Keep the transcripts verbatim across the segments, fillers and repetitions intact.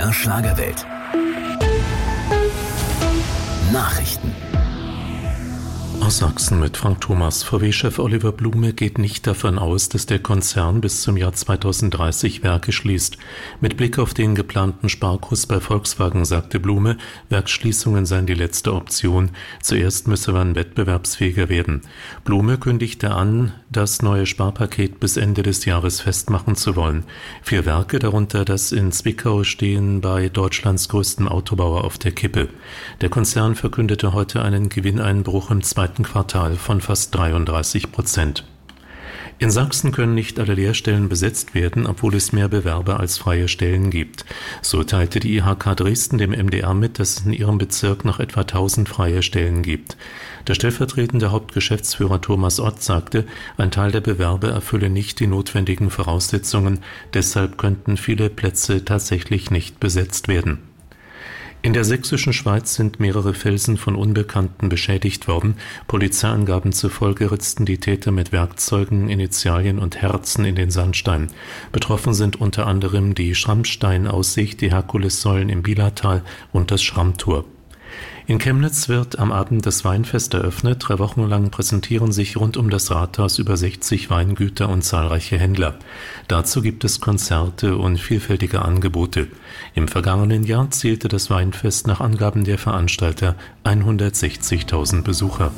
R Schlagerwelt. Nachrichten. Aus Sachsen mit Frank Thomas. V W-Chef Oliver Blume geht nicht davon aus, dass der Konzern bis zum Jahr zweitausenddreißig Werke schließt. Mit Blick auf den geplanten Sparkurs bei Volkswagen sagte Blume, Werksschließungen seien die letzte Option. Zuerst müsse man wettbewerbsfähiger werden. Blume kündigte an, das neue Sparpaket bis Ende des Jahres festmachen zu wollen. Vier Werke, darunter das in Zwickau, stehen bei Deutschlands größtem Autobauer auf der Kippe. Der Konzern verkündete heute einen Gewinneinbruch im zweiten Quartal von fast dreiunddreißig Prozent. In Sachsen können nicht alle Lehrstellen besetzt werden, obwohl es mehr Bewerber als freie Stellen gibt. So teilte die I H K Dresden dem M D R mit, dass es in ihrem Bezirk noch etwa tausend freie Stellen gibt. Der stellvertretende Hauptgeschäftsführer Thomas Ott sagte, ein Teil der Bewerber erfülle nicht die notwendigen Voraussetzungen, deshalb könnten viele Plätze tatsächlich nicht besetzt werden. In der sächsischen Schweiz sind mehrere Felsen von Unbekannten beschädigt worden. Polizeiangaben zufolge ritzten die Täter mit Werkzeugen, Initialien und Herzen in den Sandstein. Betroffen sind unter anderem die Schrammsteinaussicht, die Herkulessäulen im Bielertal und das Schrammtor. In Chemnitz wird am Abend das Weinfest eröffnet. Drei Wochen lang präsentieren sich rund um das Rathaus über sechzig Weingüter und zahlreiche Händler. Dazu gibt es Konzerte und vielfältige Angebote. Im vergangenen Jahr zählte das Weinfest nach Angaben der Veranstalter hundertsechzigtausend Besucher.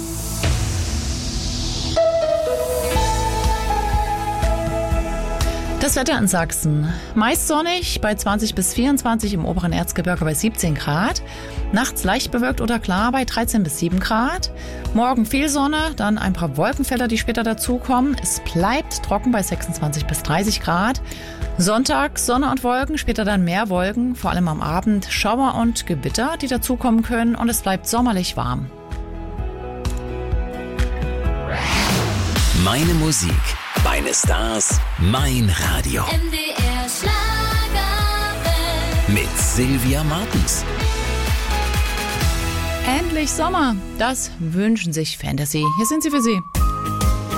Das Wetter in Sachsen. Meist sonnig bei zwanzig bis vierundzwanzig, im oberen Erzgebirge bei siebzehn Grad. Nachts leicht bewölkt oder klar bei dreizehn bis sieben Grad. Morgen viel Sonne, dann ein paar Wolkenfelder, die später dazukommen. Es bleibt trocken bei sechsundzwanzig bis dreißig Grad. Sonntag Sonne und Wolken, später dann mehr Wolken, vor allem am Abend Schauer und Gewitter, die dazukommen können, und es bleibt sommerlich warm. Meine Musik, meine Stars, mein Radio. M D R Schlagerwelt. Mit Sylvia Martens. Endlich Sommer, das wünschen sich Fantasy. Hier sind sie für Sie.